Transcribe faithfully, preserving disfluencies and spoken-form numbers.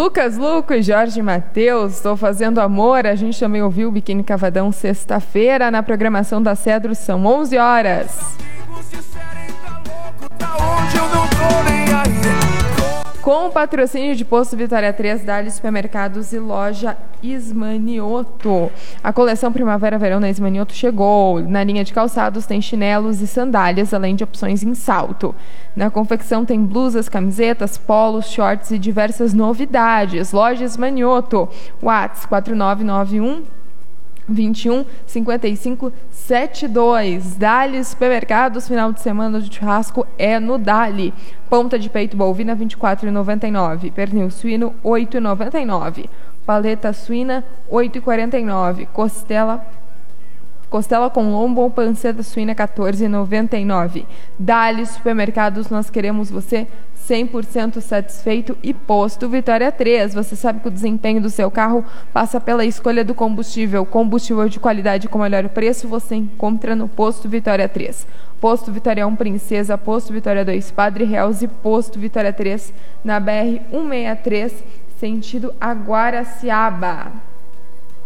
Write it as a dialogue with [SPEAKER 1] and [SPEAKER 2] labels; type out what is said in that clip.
[SPEAKER 1] Lucas Luco e Jorge Mateus, Estou Fazendo Amor. A gente também ouviu o Biquíni Cavadão sexta-feira na programação da Cedro, são onze horas. Com o patrocínio de Posto Vitória três, Dali Supermercados e Loja Ismanioto. A coleção Primavera-Verão na Ismanioto chegou. Na linha de calçados tem chinelos e sandálias, além de opções em salto. Na confecção tem blusas, camisetas, polos, shorts e diversas novidades. Loja Ismanioto. WhatsApp quatro nove nove um vinte e um, cinquenta e cinco, setenta e dois. Dali Supermercados, final de semana de churrasco é no Dali. Ponta de peito bovina vinte e quatro reais e noventa e nove centavos. Pernil suíno oito reais e noventa e nove centavos. Paleta suína oito reais e quarenta e nove centavos. Costela Costela com lombo ou panceta suína quatorze reais e noventa e nove centavos. Dali Supermercados, nós queremos você cem por cento satisfeito. E Posto Vitória três, você sabe que o desempenho do seu carro passa pela escolha do combustível. Combustível de qualidade com melhor preço você encontra no Posto Vitória três. Posto Vitória um Princesa, Posto Vitória dois Padre Reus e Posto Vitória três na B R cento e sessenta e três, sentido Aguaraciaba.